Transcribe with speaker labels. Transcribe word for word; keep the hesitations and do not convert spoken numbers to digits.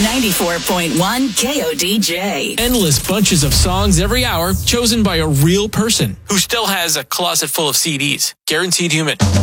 Speaker 1: ninety-four point one K O D J.
Speaker 2: Endless bunches of songs every hour chosen by a real person who still has a closet full of C Ds. Guaranteed Human.